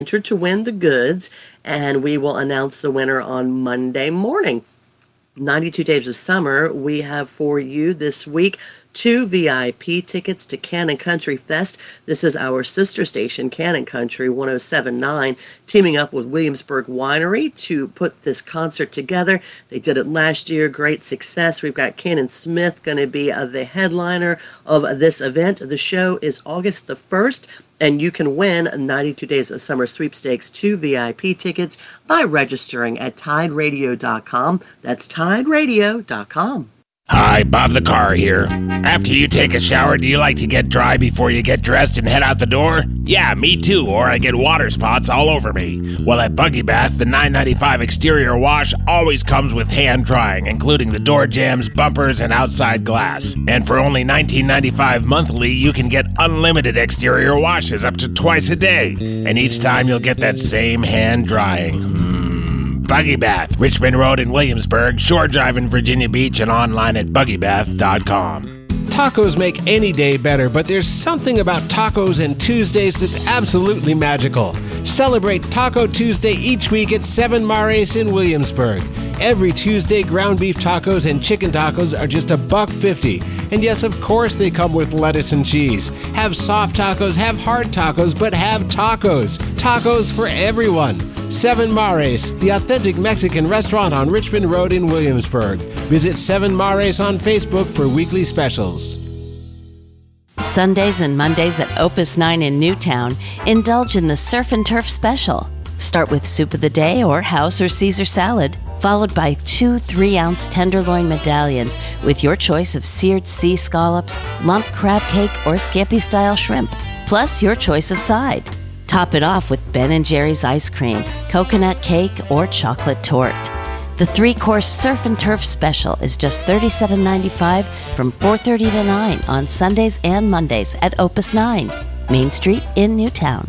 entered to win the goods, and we will announce the winner on Monday morning. 92 Days of Summer, we have for you this week 2 VIP tickets to Cannon Country Fest. This is our sister station, Cannon Country 107.9, teaming up with Williamsburg Winery to put this concert together. They did it last year, great success. We've got Cannon Smith going to be the headliner of this event. The show is August the 1st, and you can win 92 Days of Summer Sweepstakes 2 VIP tickets by registering at TideRadio.com. That's TideRadio.com. Hi, Bob the Car here. After you take a shower, do you like to get dry before you get dressed and head out the door? Yeah, me too, or I get water spots all over me. Well, at Buggy Bath, the $9.95 exterior wash always comes with hand drying, including the door jambs, bumpers, and outside glass. And for only $19.95 monthly, you can get unlimited exterior washes up to twice a day. And each time you'll get that same hand drying. Buggy Bath, Richmond Road in Williamsburg, Shore Drive in Virginia Beach, and online at buggybath.com. Tacos make any day better, but there's something about tacos and Tuesdays that's absolutely magical. Celebrate Taco Tuesday each week at 7 Mares in Williamsburg. Every Tuesday, ground beef tacos and chicken tacos are just $1.50. And yes, of course, they come with lettuce and cheese. Have soft tacos, have hard tacos, but have tacos. Tacos for everyone. 7 Mares, the authentic Mexican restaurant on Richmond Road in Williamsburg. Visit 7 Mares on Facebook for weekly specials. Sundays and Mondays at Opus 9 in Newtown, indulge in the Surf and Turf Special. Start with Soup of the Day or House or Caesar salad, followed by 2 3-ounce tenderloin medallions with your choice of seared sea scallops, lump crab cake, or scampi-style shrimp, plus your choice of side. Top it off with Ben & Jerry's ice cream, coconut cake, or chocolate torte. The 3-course Surf and Turf Special is just $37.95 from 4:30 to 9 on Sundays and Mondays at Opus 9, Main Street in Newtown.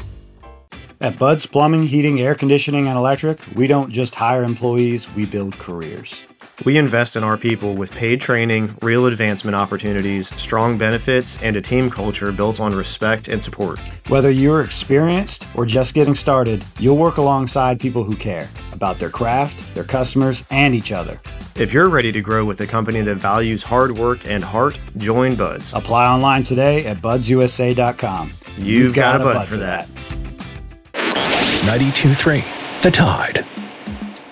At Bud's Plumbing, Heating, Air Conditioning, and Electric, we don't just hire employees, we build careers. We invest in our people with paid training, real advancement opportunities, strong benefits, and a team culture built on respect and support. Whether you're experienced or just getting started, you'll work alongside people who care about their craft, their customers, and each other. If you're ready to grow with a company that values hard work and heart, join Buds. Apply online today at budsusa.com. You've got a Bud for that. 92.3 The Tide.